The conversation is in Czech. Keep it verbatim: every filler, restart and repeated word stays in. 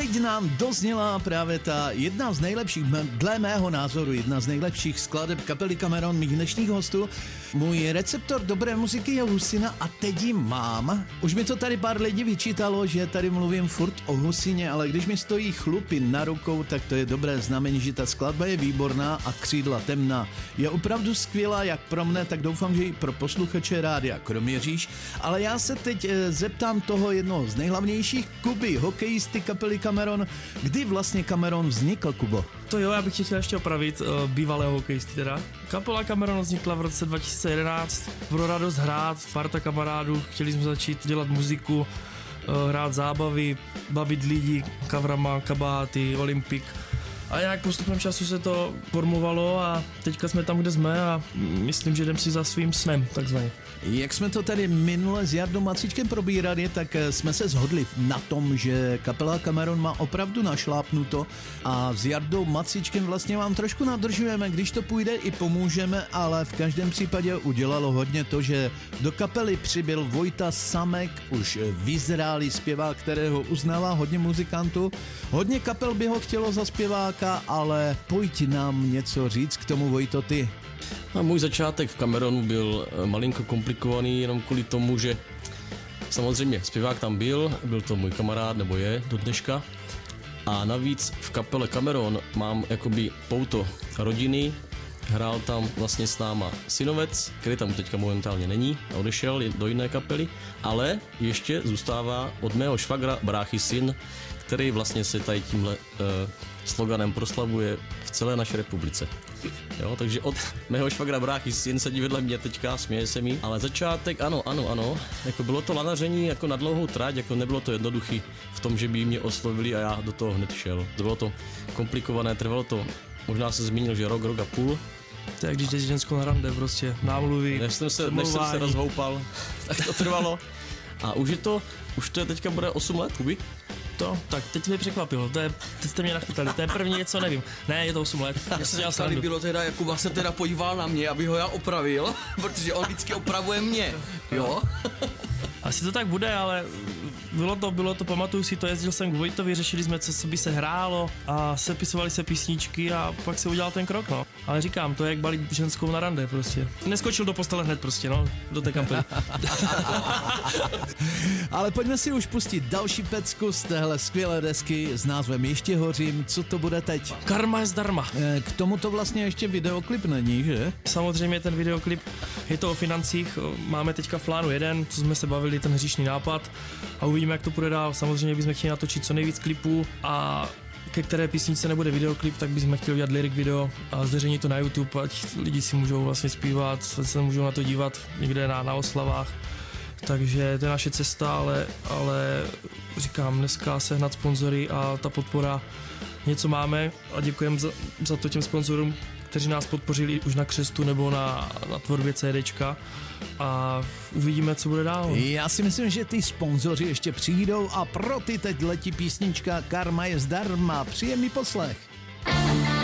teď nám dozněla právě ta jedna z nejlepších, dle mého názoru, jedna z nejlepších skladeb kapely Cameron, mých dnešních hostů. Můj receptor dobré muziky je husina a teď ji mám. Už mi to tady pár lidí vyčítalo, že tady mluvím furt o husině, ale když mi stojí chlupy na rukou, tak to je dobré znamení, že ta skladba je výborná a Křídla temna je opravdu skvělá, jak pro mne, tak doufám, že i pro posluchače rádia Kroměříž. Ale já se teď zeptám toho jednoho z nejhlavnějších, Kuby, hokejisty kapely Cameron. Kdy vlastně Cameron vznikl, Kubo? To jo, já bych tě chtěl ještě opravit, uh, bývalého hokejisty teda. Kapela Cameron vznikla v roce dva tisíce jedenáct, pro radost hrát, parta kamarádů, chtěli jsme začít dělat muziku, uh, hrát zábavy, bavit lidi, kavrama, kabáty, Olympik. A nějak postupem času se to formovalo a teďka jsme tam, kde jsme a myslím, že jdem si za svým snem, takzvaně. Jak jsme to tady minule s Jardou Macíčkem probírali, tak jsme se shodli na tom, že kapela Cameron má opravdu našlápnuto a s Jardou Macíčkem vlastně vám trošku nadržujeme, když to půjde i pomůžeme, ale v každém případě udělalo hodně to, že do kapely přibyl Vojta Samek, už vyzrálý zpěvák, kterého uznává hodně muzikantů. Hodně kapel by ho chtělo za zpěváka, ale pojď nám něco říct k tomu, Vojto, ty. A můj začátek v Cameronu byl malinko komplikovaný jenom kvůli tomu, že samozřejmě zpěvák tam byl, byl to můj kamarád, nebo je do dneška. A navíc v kapele Cameron mám jakoby pouto rodiny, hrál tam vlastně s náma synovec, který tam teďka momentálně není, odešel do jiné kapely, ale ještě zůstává od mého švagra bráchy syn, který vlastně se tady tímhle uh, sloganem proslavuje v celé naší republice. Jo, takže od mého švagra bráchy syn sedí vedle mě teďka, směje se mi, ale začátek, ano, ano, ano, jako bylo to lanaření jako na dlouhou trať, jako nebylo to jednoduchý v tom, že by mě oslovili a já do toho hned šel. Bylo to komplikované, trvalo to, možná se zmínil, že rok, rok a půl. To je, když jdeš ženskou na rande, prostě námluvy, než jsem se, než jsem se rozhoupal, tak to trvalo. A už je to, už to je teďka bude osm let, Kuby? To, tak teď mě překvapilo, to je, teď jste mě nachytali, to je první něco, nevím. Ne, je to osm let. Já se dělal srandu. Bylo teda, Jakuba se teda podíval na mě, aby ho já opravil, protože on vždycky opravuje mě, jo? Asi to tak bude, ale bylo to, bylo to, pamatuju si to, jezdil jsem k Vojtovi, řešili jsme, co by se hrálo a sepisovali se písničky a pak se udělal ten krok, no. Ale říkám, to je jak balit ženskou na rande prostě. Neskočil do postele hned prostě, no, do té kapely. Ale pojďme si už pustit další pecku z téhle skvělé desky s názvem Ještě hořím. Co to bude teď? Karma je zdarma. K tomu to vlastně ještě videoklip není, že? Samozřejmě ten videoklip, je to o financích, máme teďka v plánu jeden, co jsme se bavili, ten hříšný nápad a uvidíme, jak to půjde dál. Samozřejmě bychom chtěli natočit co nejvíc klipů a ke které písničce nebude videoklip, tak bychom chtěli udělat lyric video a zveřejnit to na YouTube, ať lidi si můžou vlastně zpívat, se můžou na to dívat někde na, na oslavách. Takže to je naše cesta, ale, ale říkám, dneska sehnat sponzory a ta podpora, něco máme a děkujeme za, za to těm sponzorům, kteří nás podpořili už na křestu nebo na, na tvorbě CDčka a uvidíme, co bude dál. Já si myslím, že ty sponzoři ještě přijdou a pro ty teď letí písnička Karma je zdarma. Příjemný poslech.